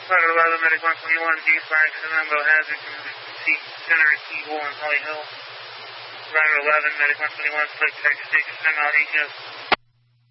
Rider 11, Medic 121, D5, Fernando Hazard, seat center, Keyhole, and Holly Hill. Rider 11, Medic 121, select track 6, turn out 8 yes.